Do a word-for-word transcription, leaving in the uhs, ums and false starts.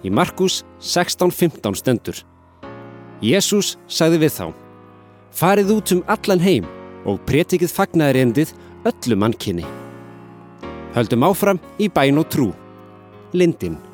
Í Markús sextán fimmtán stendur: Jesús sagði við þá: Farið út um allan heim og prédikið fagnaðarerindið öllu mannkyni. Höldum áfram í bæn og trú. Lindin.